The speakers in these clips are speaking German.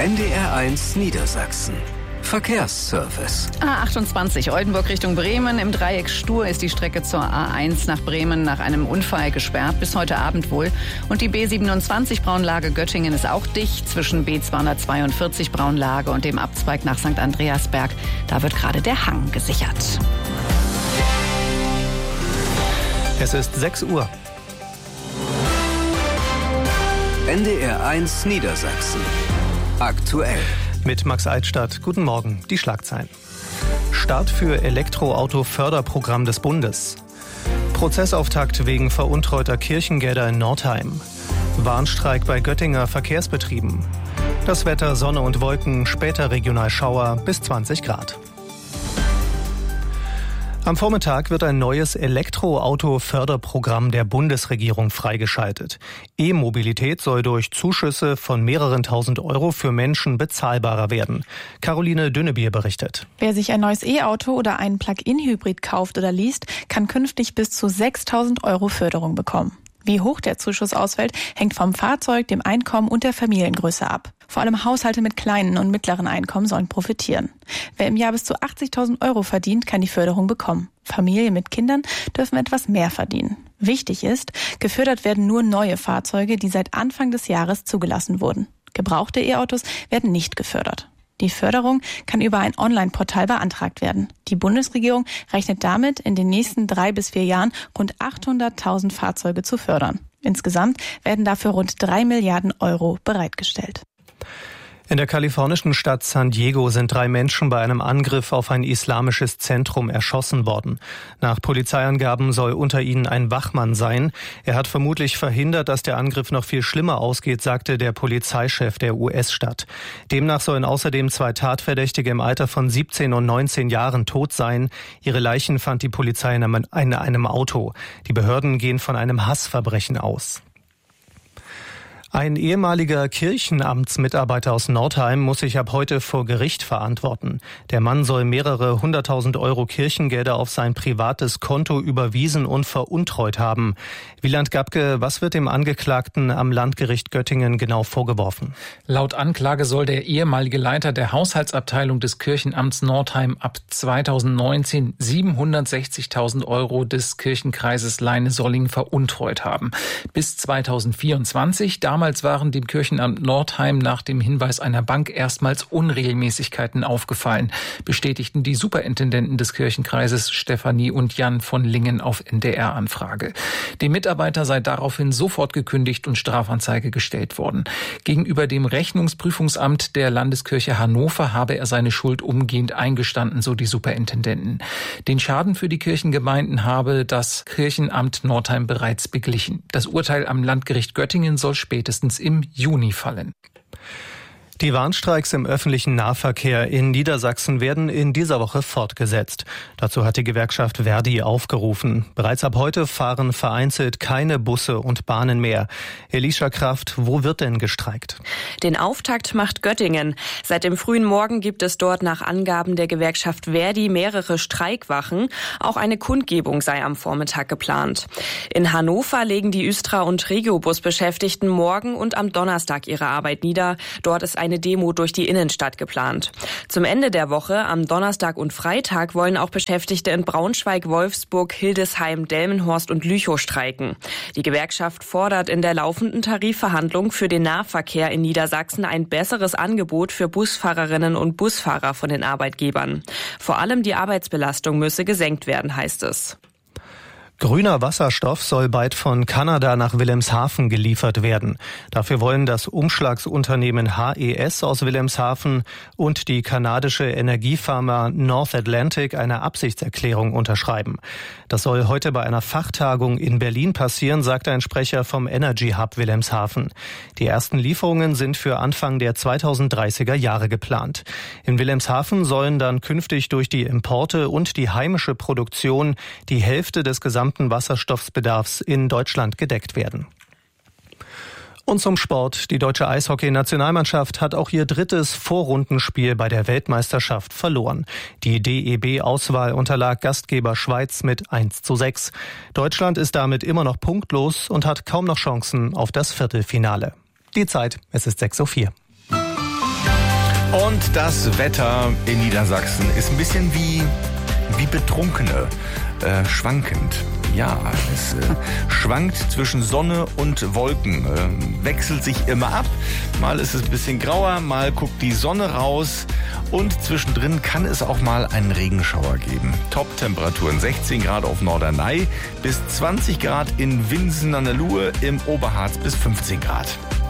NDR1 Niedersachsen. Verkehrsservice. A28 Oldenburg Richtung Bremen. Im Dreieck Stur ist die Strecke zur A1 nach Bremen nach einem Unfall gesperrt. Bis heute Abend wohl. Und die B27 Braunlage Göttingen ist auch dicht zwischen B242 Braunlage und dem Abzweig nach St. Andreasberg. Da wird gerade der Hang gesichert. Es ist 6 Uhr. NDR1 Niedersachsen. Aktuell. Mit Max Altstadt. Guten Morgen. Die Schlagzeilen. Start für Elektroauto-Förderprogramm des Bundes. Prozessauftakt wegen veruntreuter Kirchengelder in Nordheim. Warnstreik bei Göttinger Verkehrsbetrieben. Das Wetter, Sonne und Wolken, später regional Schauer bis 20 Grad. Am Vormittag wird ein neues Elektroauto-Förderprogramm der Bundesregierung freigeschaltet. E-Mobilität soll durch Zuschüsse von mehreren tausend Euro für Menschen bezahlbarer werden. Caroline Dünnebier berichtet. Wer sich ein neues E-Auto oder einen Plug-in-Hybrid kauft oder least, kann künftig bis zu 6.000 Euro Förderung bekommen. Wie hoch der Zuschuss ausfällt, hängt vom Fahrzeug, dem Einkommen und der Familiengröße ab. Vor allem Haushalte mit kleinen und mittleren Einkommen sollen profitieren. Wer im Jahr bis zu 80.000 Euro verdient, kann die Förderung bekommen. Familien mit Kindern dürfen etwas mehr verdienen. Wichtig ist, gefördert werden nur neue Fahrzeuge, die seit Anfang des Jahres zugelassen wurden. Gebrauchte E-Autos werden nicht gefördert. Die Förderung kann über ein Online-Portal beantragt werden. Die Bundesregierung rechnet damit, in den nächsten 3 bis 4 Jahren rund 800.000 Fahrzeuge zu fördern. Insgesamt werden dafür rund 3 Milliarden Euro bereitgestellt. In der kalifornischen Stadt San Diego sind 3 Menschen bei einem Angriff auf ein islamisches Zentrum erschossen worden. Nach Polizeiangaben soll unter ihnen ein Wachmann sein. Er hat vermutlich verhindert, dass der Angriff noch viel schlimmer ausgeht, sagte der Polizeichef der US-Stadt. Demnach sollen außerdem 2 Tatverdächtige im Alter von 17 und 19 Jahren tot sein. Ihre Leichen fand die Polizei in einem Auto. Die Behörden gehen von einem Hassverbrechen aus. Ein ehemaliger Kirchenamtsmitarbeiter aus Nordheim muss sich ab heute vor Gericht verantworten. Der Mann soll mehrere 100.000 Euro Kirchengelder auf sein privates Konto überwiesen und veruntreut haben. Wieland Gabke, was wird dem Angeklagten am Landgericht Göttingen genau vorgeworfen? Laut Anklage soll der ehemalige Leiter der Haushaltsabteilung des Kirchenamts Nordheim ab 2019 760.000 Euro des Kirchenkreises Leine-Solling veruntreut haben. Bis 2024, damals waren dem Kirchenamt Nordheim nach dem Hinweis einer Bank erstmals Unregelmäßigkeiten aufgefallen, bestätigten die Superintendenten des Kirchenkreises Stefanie und Jan von Lingen auf NDR-Anfrage. Dem Mitarbeiter sei daraufhin sofort gekündigt und Strafanzeige gestellt worden. Gegenüber dem Rechnungsprüfungsamt der Landeskirche Hannover habe er seine Schuld umgehend eingestanden, so die Superintendenten. Den Schaden für die Kirchengemeinden habe das Kirchenamt Nordheim bereits beglichen. Das Urteil am Landgericht Göttingen soll spätestens im Juni fallen. Die Warnstreiks im öffentlichen Nahverkehr in Niedersachsen werden in dieser Woche fortgesetzt. Dazu hat die Gewerkschaft Verdi aufgerufen. Bereits ab heute fahren vereinzelt keine Busse und Bahnen mehr. Elisha Kraft, wo wird denn gestreikt? Den Auftakt macht Göttingen. Seit dem frühen Morgen gibt es dort nach Angaben der Gewerkschaft Verdi mehrere Streikwachen. Auch eine Kundgebung sei am Vormittag geplant. In Hannover legen die Östra- und Regiobus-Beschäftigten morgen und am Donnerstag ihre Arbeit nieder. Dort ist eine Demo durch die Innenstadt geplant. Zum Ende der Woche, am Donnerstag und Freitag, wollen auch Beschäftigte in Braunschweig, Wolfsburg, Hildesheim, Delmenhorst und Lüchow streiken. Die Gewerkschaft fordert in der laufenden Tarifverhandlung für den Nahverkehr in Niedersachsen ein besseres Angebot für Busfahrerinnen und Busfahrer von den Arbeitgebern. Vor allem die Arbeitsbelastung müsse gesenkt werden, heißt es. Grüner Wasserstoff soll bald von Kanada nach Wilhelmshaven geliefert werden. Dafür wollen das Umschlagsunternehmen HES aus Wilhelmshaven und die kanadische Energiefirma North Atlantic eine Absichtserklärung unterschreiben. Das soll heute bei einer Fachtagung in Berlin passieren, sagte ein Sprecher vom Energy Hub Wilhelmshaven. Die ersten Lieferungen sind für Anfang der 2030er Jahre geplant. In Wilhelmshaven sollen dann künftig durch die Importe und die heimische Produktion die Hälfte des gesamten Wasserstoffbedarfs in Deutschland gedeckt werden. Und zum Sport. Die deutsche Eishockey-Nationalmannschaft hat auch ihr 3. Vorrundenspiel bei der Weltmeisterschaft verloren. Die DEB-Auswahl unterlag Gastgeber Schweiz mit 1:6. Deutschland ist damit immer noch punktlos und hat kaum noch Chancen auf das Viertelfinale. Die Zeit, es ist 6:04 Uhr. Und das Wetter in Niedersachsen ist ein bisschen wie Betrunkene, schwankend. Ja, es schwankt zwischen Sonne und Wolken, wechselt sich immer ab. Mal ist es ein bisschen grauer, mal guckt die Sonne raus und zwischendrin kann es auch mal einen Regenschauer geben. Top-Temperaturen 16 Grad auf Norderney bis 20 Grad in Winsen an der Luhe, im Oberharz bis 15 Grad.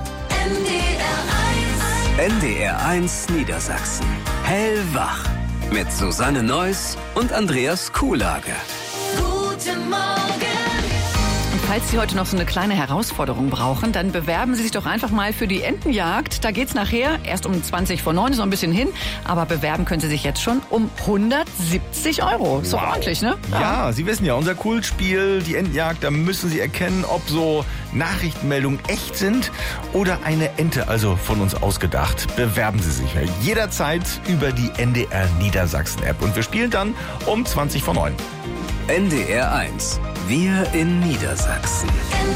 NDR 1 Niedersachsen. Hellwach. Mit Susanne Neuss und Andreas Kuhlage. Guten Morgen. Und falls Sie heute noch so eine kleine Herausforderung brauchen, dann bewerben Sie sich doch einfach mal für die Entenjagd. Da geht's nachher erst um 20:09, ist noch ein bisschen hin. Aber bewerben können Sie sich jetzt schon um 170 €. Ist doch ordentlich, ne? Ja, Sie wissen ja, unser Kultspiel, die Entenjagd, da müssen Sie erkennen, ob so Nachrichtenmeldungen echt sind oder eine Ente, also von uns ausgedacht. Bewerben Sie sich jederzeit über die NDR Niedersachsen App. Und wir spielen dann um 20:09. NDR 1. Wir in Niedersachsen.